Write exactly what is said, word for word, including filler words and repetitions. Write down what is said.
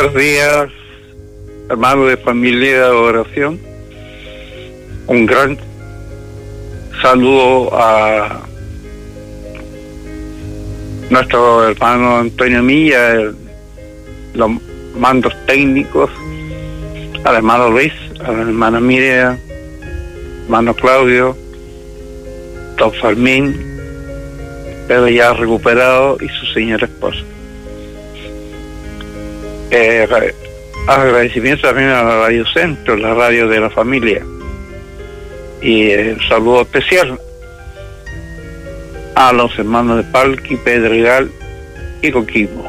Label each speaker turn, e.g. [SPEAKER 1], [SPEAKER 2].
[SPEAKER 1] buenos días, hermanos de familia de oración. Un gran saludo a nuestro hermano Antonio Milla, el, los mandos técnicos, al hermano Luis, a la hermana Miriam, hermano Claudio, don Fermín, pero ya recuperado, y su señora esposa. Eh, agradecimiento también a la Radio Centro, la radio de la familia, y eh, un saludo especial a los hermanos de Palqui, Pedregal y Coquimbo.